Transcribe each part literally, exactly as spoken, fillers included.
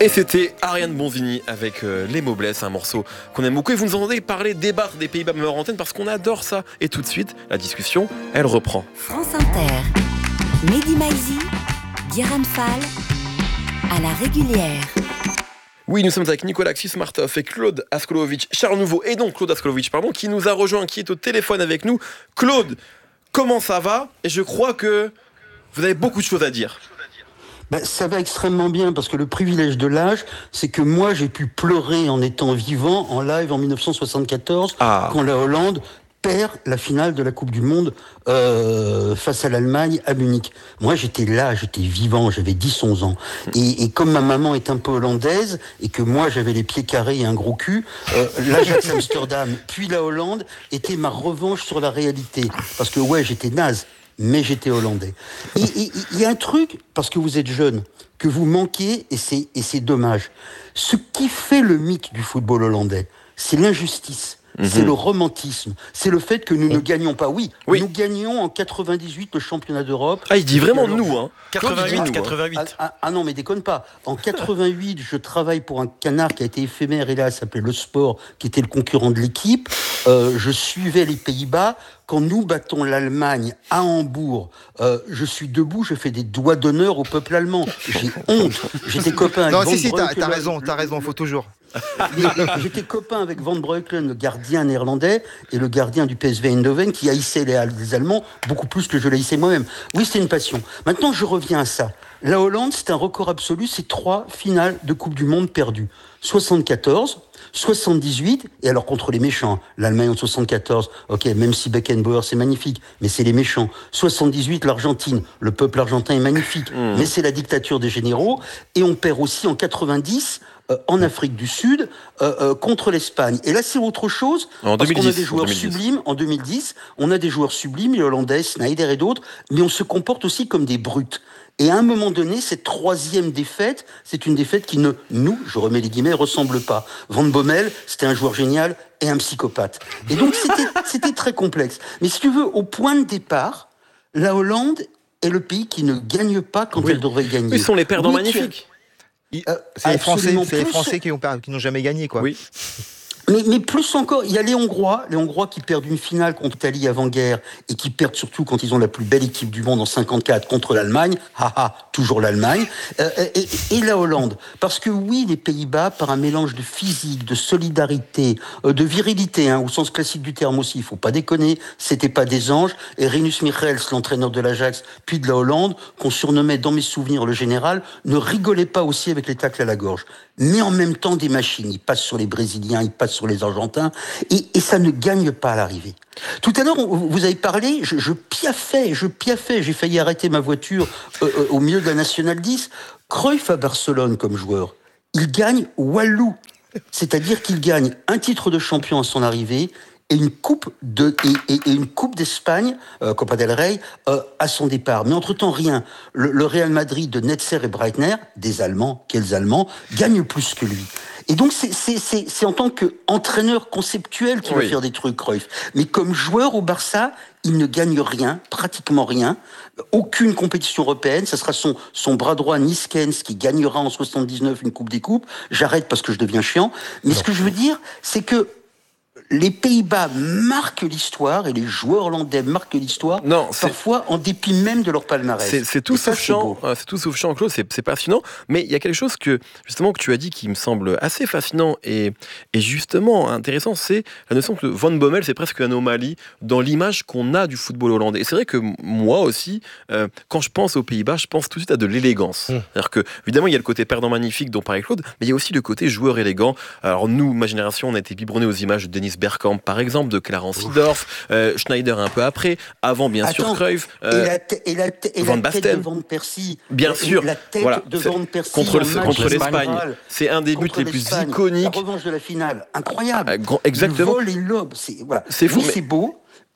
Et c'était Ariane Bonvigny avec euh, Les mots blessent, un morceau qu'on aime beaucoup. Et vous nous entendez parler, débattre des Pays-Bas même en antenne parce qu'on adore ça. Et tout de suite, la discussion, elle reprend. France Inter, Mehdi Maizi, Guérin Fall, à la régulière. Oui, nous sommes avec Nicolas Xismartov et Claude Askolovic, Charles Nouveau, et donc Claude Askolovic, pardon, qui nous a rejoint, qui est au téléphone avec nous. Claude, comment ça va ? Et je crois que vous avez beaucoup de choses à dire. Ben, ça va extrêmement bien parce que le privilège de l'âge, c'est que moi j'ai pu pleurer en étant vivant en live en dix-neuf cent soixante-quatorze ah. quand la Hollande perd la finale de la Coupe du Monde euh, face à l'Allemagne à Munich. Moi j'étais là, j'étais vivant, j'avais dix onze ans. Et, et comme ma maman est un peu hollandaise et que moi j'avais les pieds carrés et un gros cul, euh, l'Ajax Amsterdam puis la Hollande était ma revanche sur la réalité. Parce que ouais, j'étais naze. Mais j'étais hollandais. Et il y a un truc, parce que vous êtes jeune, que vous manquez, et c'est, et c'est dommage. Ce qui fait le mythe du football hollandais, c'est l'injustice. Mmh. C'est le romantisme, c'est le fait que nous mmh. ne gagnons pas. Oui, oui, nous gagnions en quatre-vingt-dix-huit le championnat d'Europe. Ah, il dit vraiment alors, nous, hein. quatre-vingt-huit, quatre-vingt-huit. Ah, ah, ah non, mais déconne pas. En quatre-vingt-huit, je travaille pour un canard qui a été éphémère et là, s'appelait Le Sport, qui était le concurrent de l'équipe. Euh, je suivais les Pays-Bas. Quand nous battons l'Allemagne à Hambourg, euh, je suis debout, je fais des doigts d'honneur au peuple allemand. J'ai honte. J'étais copain avec non, Van si, si, t'as, Breukelen, t'as raison, t'as raison, faut toujours. J'étais copain avec Van Breukelen, le gardien néerlandais, et le gardien du P S V Eindhoven, qui haïssait les, les Allemands beaucoup plus que je l'haïssais moi-même. Oui, c'était une passion. Maintenant, je reviens à ça. La Hollande, c'est un record absolu, c'est trois finales de Coupe du Monde perdues. soixante-quatorze, soixante-dix-huit, et alors contre les méchants, l'Allemagne en soixante-quatorze, ok, même si Beckenbauer c'est magnifique, mais c'est les méchants. soixante-dix-huit, l'Argentine, le peuple argentin est magnifique, mmh. mais c'est la dictature des généraux, et on perd aussi en quatre-vingt-dix, euh, en Afrique du Sud, euh, euh, contre l'Espagne. Et là c'est autre chose, en parce deux mille dix, qu'on a des joueurs sublimes, en deux mille dix, on a des joueurs sublimes, les Hollandais, Sneijder et d'autres, mais on se comporte aussi comme des brutes. Et à un moment donné, cette troisième défaite, c'est une défaite qui ne, nous, je remets les guillemets, ressemble pas. Van Bommel, c'était un joueur génial et un psychopathe. Et donc, c'était, c'était très complexe. Mais si tu veux, au point de départ, la Hollande est le pays qui ne gagne pas quand oui. elle devrait gagner. Ils sont les perdants oui, magnifiques. Tu... Euh, c'est les Français, c'est les Français qui, ont, qui n'ont jamais gagné, quoi. Oui. Mais, mais plus encore, il y a les Hongrois, les Hongrois qui perdent une finale contre l'Italie avant-guerre et qui perdent surtout quand ils ont la plus belle équipe du monde en cinquante-quatre contre l'Allemagne. Haha, toujours l'Allemagne. Euh, et, et la Hollande. Parce que oui, les Pays-Bas, par un mélange de physique, de solidarité, euh, de virilité, hein, au sens classique du terme aussi, il faut pas déconner, c'était pas des anges. Et Rinus Michels, l'entraîneur de l'Ajax, puis de la Hollande, qu'on surnommait dans mes souvenirs le général, ne rigolait pas aussi avec les tacles à la gorge. Mais en même temps des machines. Ils passent sur les Brésiliens, ils passent sur les Argentins, et, et ça ne gagne pas à l'arrivée. Tout à l'heure, on, vous avez parlé, je, je piaffais, je piaffais, j'ai failli arrêter ma voiture euh, euh, au milieu de la Nationale dix. Cruyff à Barcelone comme joueur, il gagne Walou, c'est-à-dire qu'il gagne un titre de champion à son arrivée, et une coupe de et, et, et une coupe d'Espagne, euh, Copa del Rey, euh, à son départ. Mais entre-temps, rien. Le, le Real Madrid de Netzer et Breitner, des Allemands, quels Allemands, gagne plus que lui. Et donc, c'est, c'est, c'est, c'est en tant qu'entraîneur conceptuel qu'il oui. va faire des trucs, Cruyff. Mais comme joueur au Barça, il ne gagne rien, pratiquement rien. Aucune compétition européenne. Ça sera son, son bras droit, Niskens, qui gagnera en soixante-dix-neuf une Coupe des Coupes. J'arrête parce que je deviens chiant. Mais non. Ce que je veux dire, c'est que les Pays-Bas marquent l'histoire et les joueurs hollandais marquent l'histoire, non, parfois en dépit même de leur palmarès. C'est, c'est tout sauf chiant, c'est tout sauf chiant, Claude, c'est, c'est passionnant, mais il y a quelque chose que, justement, que tu as dit qui me semble assez fascinant et, et justement intéressant, c'est la notion que Van Bommel, c'est presque une anomalie dans l'image qu'on a du football hollandais. Et c'est vrai que moi aussi, euh, quand je pense aux Pays-Bas, je pense tout de suite à de l'élégance. Mmh. C'est-à-dire que, évidemment, il y a le côté perdant magnifique dont parlait Claude, mais il y a aussi le côté joueur élégant. Alors nous, ma génération, on a été biberonnés aux images de Dennis Bergkamp, par exemple, de Clarence Seedorf, euh, Sneijder un peu après, avant bien Attends, sûr Cruyff, euh, et la, t- et la, t- et Van la tête Basten, de Van Persie, bien sûr, la tête voilà, de Van Persie contre, le, contre l'Espagne, général, c'est un des buts les plus iconiques. La revanche de la finale, incroyable. Euh, grand, exactement. Le vol et l'aube, c'est voilà. C'est fou, oui, mais... c'est beau.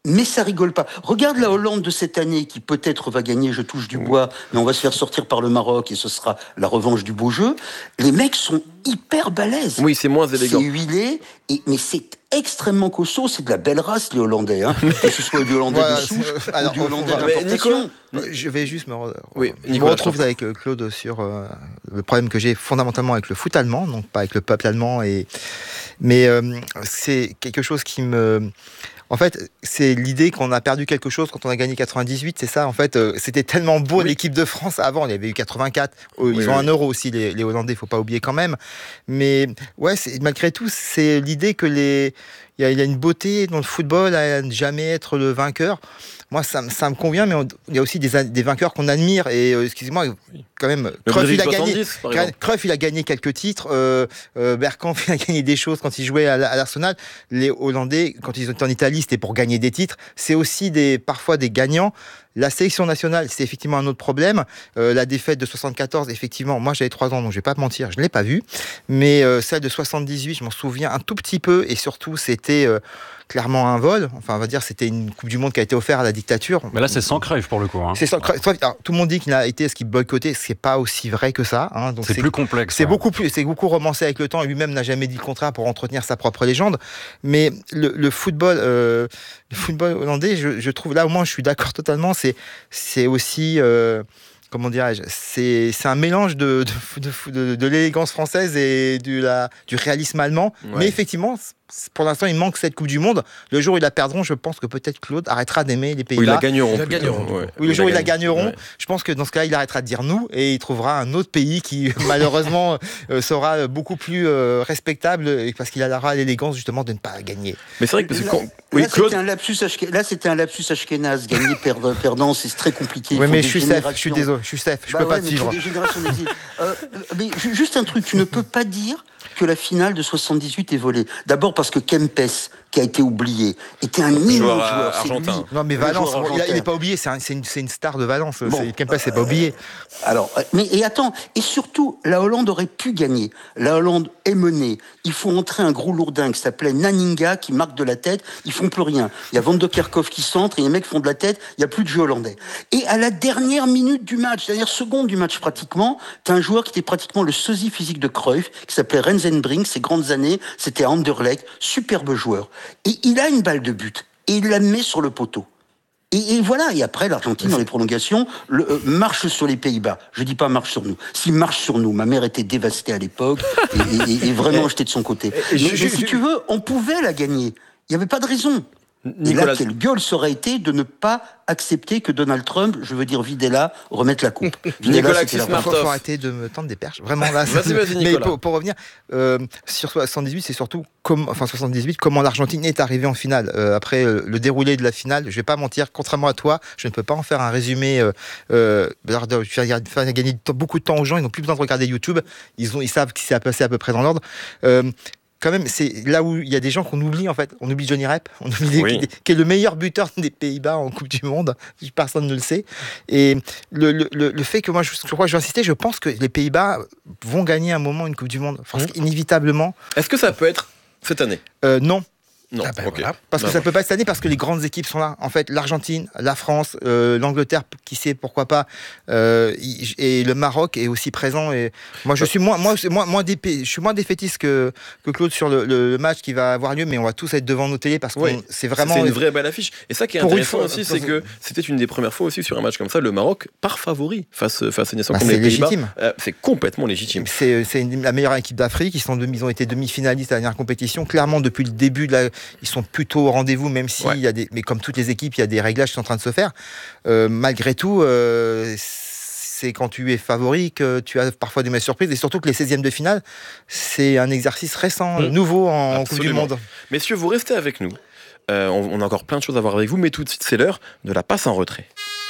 mais ça rigole pas. Regarde la Hollande de cette année qui peut-être va gagner, je touche du bois, mais on va se faire sortir par le Maroc et ce sera la revanche du beau jeu. Les mecs sont hyper balèzes. Oui, c'est moins élégant. C'est huilé, et, mais c'est extrêmement costaud, c'est de la belle race les Hollandais, hein. Que ce soit du Hollandais Voilà, de souche c'est- alors, ou du on Hollandais va- d'importation. Je vais juste me, re- Oui, je me Nicolas, retrouve je t'en avec euh, Claude sur euh, le problème que j'ai fondamentalement avec le foot allemand, donc pas avec le peuple allemand, et mais euh, c'est quelque chose qui me En fait, c'est l'idée qu'on a perdu quelque chose quand on a gagné quatre-vingt-dix-huit, c'est ça. En fait, euh, c'était tellement beau, oui. l'équipe de France avant. Il y avait eu quatre-vingt-quatre. Euh, ils oui, ont oui. un euro aussi, les, les Hollandais. Il faut pas oublier quand même. Mais ouais, c'est, malgré tout, c'est l'idée que les il y, a, il y a une beauté dans le football à ne jamais être le vainqueur. Moi, ça, me- ça me convient, mais on- il y a aussi des, des vainqueurs qu'on admire. Et euh, excusez-moi, quand même, Le Cruyff, Brésil il a gagné. soixante-dix, par exemple. Cruyff, il a gagné quelques titres. Euh, euh, Bergkamp, il a gagné des choses quand il jouait à, à l'Arsenal. Les Hollandais, quand ils étaient en Italie, c'était pour gagner des titres. C'est aussi des, parfois des gagnants. La sélection nationale, c'est effectivement un autre problème. Euh, la défaite de soixante-quatorze, effectivement, moi j'avais trois ans, donc je vais pas te mentir, je l'ai pas vue. Mais euh, celle de soixante-dix-huit, je m'en souviens un tout petit peu. Et surtout, c'était euh, clairement un vol. Enfin, on va dire, c'était une Coupe du Monde qui a été offerte à la dictature. Mais là, c'est sans Cruyff pour le coup. Hein. C'est sans Cruyff. Alors, tout le monde dit qu'il a été ce qu'il boycottait, ce qui n'est pas aussi vrai que ça. Hein. Donc C'est plus complexe. c'est hein. beaucoup plus, c'est beaucoup romancé avec le temps. Et lui-même n'a jamais dit le contraire pour entretenir sa propre légende. Mais le, le football, euh, le football hollandais, je, je trouve là au moins, je suis d'accord totalement. C'est, c'est aussi, euh, comment dirais-je, c'est, c'est un mélange de de, de, de, de l'élégance française et du la, du réalisme allemand. Ouais. Mais effectivement, c- pour l'instant, il manque cette Coupe du Monde. Le jour où ils la perdront, je pense que peut-être Claude arrêtera d'aimer les Pays-Bas. Oui, ils la gagneront. Ils la plutôt, gagneront. ouais. Oui, le jour où ils la gagneront, Ouais. je pense que dans ce cas, il arrêtera de dire nous et il trouvera un autre pays qui, malheureusement, euh, sera beaucoup plus euh, respectable et parce qu'il aura l'élégance justement de ne pas gagner. Mais c'est vrai que parce que Là, quand... là, Oui, Claude. c'était un lapsus ashké- là, c'était un lapsus ashkénaze. Gagner, perdre, perdant, c'est très compliqué. Il Oui, faut mais des je suis Steph, je suis générations. désolé, je suis Steph, je Bah peux ouais, pas te mais suivre. faut des générations d'exil. Euh, mais ju- juste un truc, tu ne peux pas dire que la finale de soixante-dix-huit est volée. D'abord parce que Kempes, qui a été oublié, était un immense Joueur, joueur. euh, C'est argentin. lui, Non, mais le Valence, joueur il n'est argentin. pas oublié, c'est, un- c'est, une, c'est une star de Valence. Bon. C'est, Kempes, c'est pas oublié. Alors, euh, mais et attends, et surtout, la Hollande aurait pu gagner. La Hollande est menée. Il faut entrer un gros lourdin qui s'appelait Naninga, qui marque de la tête. Ils font plus rien. Il y a Van de Kerkhoff qui centre et les mecs font de la tête. Il y a plus de jeu hollandais. Et à la dernière minute du match, dernière seconde du match pratiquement, t'as un joueur qui était pratiquement le sosie physique de Cruyff, qui s'appelait Rensenbrink. Ses grandes années, c'était à Anderlecht, superbe joueur. Et il a une balle de but et il la met sur le poteau. Et, et voilà, et après, l'Argentine, dans les prolongations, le, euh, marche sur les Pays-Bas. Je dis pas marche sur nous. S'il marche sur nous, ma mère était dévastée à l'époque, et, et- et vraiment, j'étais de son côté. Mais, je- mais je- si je- tu veux, on pouvait la gagner. Il n'y avait pas de raison. Et Nicolas, là, quelle gueule ça aurait été de ne pas accepter que Donald Trump, je veux dire Videla, remette la coupe. Videla, Nicolas c'était la Xismar. Il faut, Martov. faut arrêter de me tendre des perches. Vraiment là. Vas-y, c'est- vas-y, Mais Nicolas. pour, pour revenir euh, sur soixante-dix-huit, c'est surtout comment, enfin soixante-dix-huit, comment l'Argentine est arrivée en finale. Euh, après euh, le déroulé de la finale, je vais pas mentir, contrairement à toi, je ne peux pas en faire un résumé. Euh, euh, alors, de- faire faire gagner du temps- beaucoup de temps aux gens. Ils n'ont plus besoin de regarder YouTube. Ils ont, ils savent ce qui s'est passé à peu près dans l'ordre. Euh, Quand même, c'est là où il y a des gens qu'on oublie en fait. On oublie Johnny Rep, on oublie Oui. qui, qui est le meilleur buteur des Pays-Bas en Coupe du Monde. Personne ne le sait. Et le, le, le, le fait que moi, je, je crois que je vais insister, je pense que les Pays-Bas vont gagner un moment une Coupe du Monde. Enfin, Mmh. inévitablement. est-ce que ça peut être cette année? Euh, non. Non, Ah ben ok. voilà. Parce que Bah, ça peut pas être cette année parce que les grandes équipes sont là. En fait, l'Argentine, la France, euh, l'Angleterre, qui sait pourquoi pas, euh, y- et le Maroc est aussi présent. Et moi, je suis moins, moi, c'est moins, moins dépé- je suis moins défaitiste que, que Claude sur le, le match qui va avoir lieu, mais on va tous être devant nos télés parce que Oui. c'est vraiment. C'est une vraie belle affiche. Et ça qui est Pour une intéressant fois, aussi, pour- c'est que c'était une des premières fois aussi sur un match comme ça, le Maroc part favori face, face à une nation Bah, comme c'est les Pays-Bas. légitime. Euh, c'est complètement légitime. C'est, c'est une- la meilleure équipe d'Afrique. Ils, sont demi- ils ont été demi-finalistes à la dernière compétition. Clairement, depuis le début, de la, ils sont plutôt au rendez-vous, même si, Ouais. il y a des, mais comme toutes les équipes, il y a des réglages qui sont en train de se faire. Euh, malgré tout, euh, c'est quand tu es favori que tu as parfois des mauvaises surprises. Et surtout que les seizièmes de finale, c'est un exercice récent, Mmh. nouveau en Coupe du Absolument. Monde. Messieurs, vous restez avec nous. Euh, on, on a encore plein de choses à voir avec vous, mais tout de suite, c'est l'heure de la passe en retrait.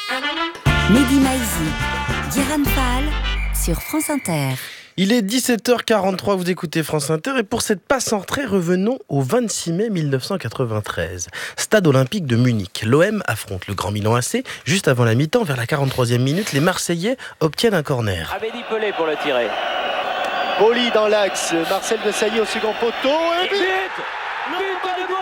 Mehdi Maizi, Guérin Fall sur France Inter. Il est dix-sept heures quarante-trois, vous écoutez France Inter, et pour cette passe en retrait, revenons au vingt-six mai mille neuf cent quatre-vingt-treize. Stade olympique de Munich. L'O M affronte le Grand Milan A C. Juste avant la mi-temps, vers la quarante-troisième minute, les Marseillais obtiennent un corner. Abedi Pelé pour le tirer. Boli dans l'axe, Marcel Desailly au second poteau, et but But de Boli.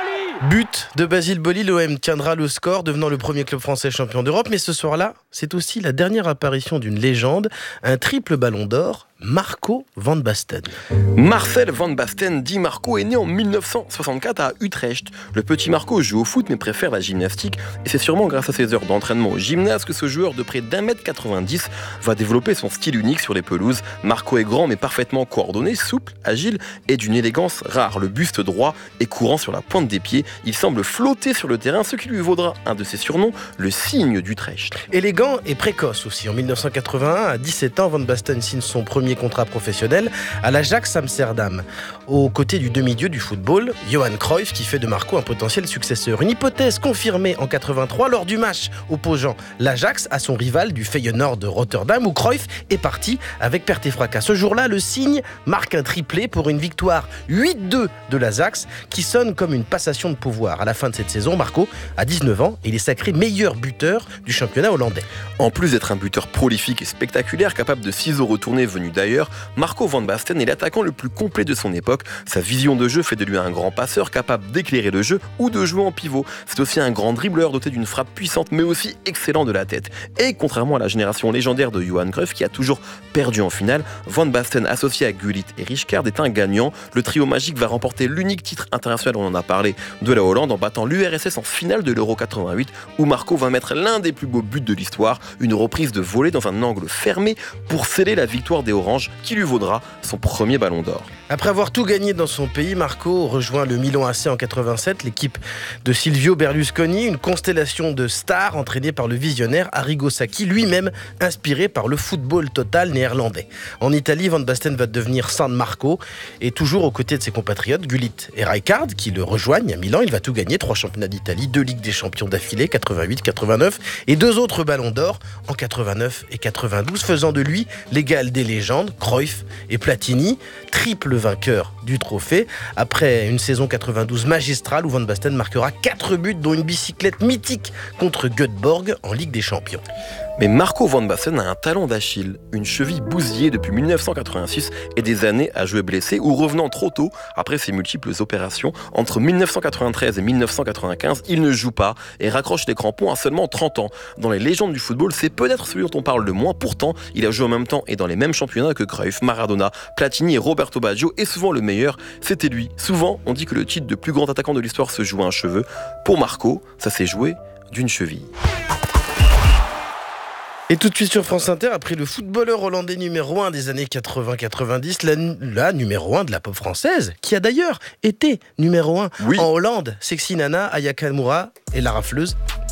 But de Basile Boli, l'O M tiendra le score, devenant le premier club français champion d'Europe. Mais ce soir-là, c'est aussi la dernière apparition d'une légende, un triple ballon d'or, Marco van Basten. Marcel van Basten, dit Marco, est né en mille neuf cent soixante-quatre à Utrecht. Le petit Marco joue au foot mais préfère la gymnastique et c'est sûrement grâce à ses heures d'entraînement au gymnase que ce joueur de près d'un mètre quatre-vingt-dix va développer son style unique sur les pelouses. Marco est grand mais parfaitement coordonné, souple, agile et d'une élégance rare. Le buste droit est courant sur la pointe des pieds. Il semble flotter sur le terrain, ce qui lui vaudra un de ses surnoms, le cygne d'Utrecht. Élégant et précoce aussi. En mille neuf cent quatre-vingt-un, à dix-sept ans, Van Basten signe son premier contrat professionnel à l'Ajax Amsterdam, aux côtés du demi-dieu du football, Johan Cruyff, qui fait de Marco un potentiel successeur. Une hypothèse confirmée en quatre-vingt-trois lors du match opposant l'Ajax à son rival du Feyenoord de Rotterdam, où Cruyff est parti avec perte et fracas. Ce jour-là, le cygne marque un triplé pour une victoire huit deux de l'Ajax, qui sonne comme une passation de pouvoir. À la fin de cette saison, Marco a dix-neuf ans et il est sacré meilleur buteur du championnat hollandais. En plus d'être un buteur prolifique et spectaculaire, capable de ciseaux retournés venus d'ailleurs, Marco van Basten est l'attaquant le plus complet de son époque. Sa vision de jeu fait de lui un grand passeur capable d'éclairer le jeu ou de jouer en pivot. C'est aussi un grand dribbleur doté d'une frappe puissante mais aussi excellent de la tête. Et contrairement à la génération légendaire de Johan Cruyff qui a toujours perdu en finale, Van Basten associé à Gullit et Rijkaard est un gagnant. Le trio magique va remporter l'unique titre international, on en a parlé, de la Hollande en battant l'U R S S en finale de l'Euro quatre-vingt-huit où Marco va mettre l'un des plus beaux buts de l'histoire, une reprise de volée dans un angle fermé pour sceller la victoire des Oranges qui lui vaudra son premier ballon d'or. Après avoir tout gagné dans son pays, Marco rejoint le Milan A C en quatre-vingt-sept, l'équipe de Silvio Berlusconi, une constellation de stars entraînée par le visionnaire Arrigo Sacchi, lui-même inspiré par le football total néerlandais. En Italie, Van Basten va devenir San Marco et toujours aux côtés de ses compatriotes Gullit et Rijkaard qui le rejoignent à Milan. Il va tout gagner, trois championnats d'Italie, deux Ligues des champions d'affilée, quatre-vingt-huit quatre-vingt-neuf et deux autres ballons d'or en quatre-vingt-neuf et quatre-vingt-douze, faisant de lui l'égal des légendes, Cruyff et Platini, triple vainqueur du trophée, après une saison quatre-vingt-douze magistrale où Van Basten marquera quatre buts dont une bicyclette mythique contre Göteborg en Ligue des Champions. Mais Marco van Basten a un talon d'Achille, une cheville bousillée depuis mille neuf cent quatre-vingt-six et des années à jouer blessé ou revenant trop tôt après ses multiples opérations. Entre mille neuf cent quatre-vingt-treize et mille neuf cent quatre-vingt-quinze, il ne joue pas et raccroche les crampons à seulement trente ans. Dans les légendes du football, c'est peut-être celui dont on parle le moins. Pourtant, il a joué en même temps et dans les mêmes championnats que Cruyff, Maradona, Platini et Roberto Baggio, et souvent le meilleur, c'était lui. Souvent, on dit que le titre de plus grand attaquant de l'histoire se joue à un cheveu. Pour Marco, ça s'est joué d'une cheville. Et tout de suite sur France Inter, après le footballeur hollandais numéro un des années quatre-vingts quatre-vingt-dix, la, la numéro un de la pop française, qui a d'ailleurs été numéro un oui. en Hollande, Sexy Nana, Aya Kamura et la rafleuse